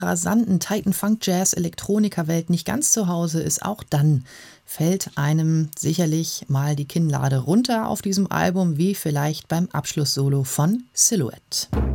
rasanten Titan Funk Jazz Elektronikerwelt nicht ganz zu Hause ist, auch dann fällt einem sicherlich mal die Kinnlade runter auf diesem Album, wie vielleicht beim Abschlusssolo von Silhouette.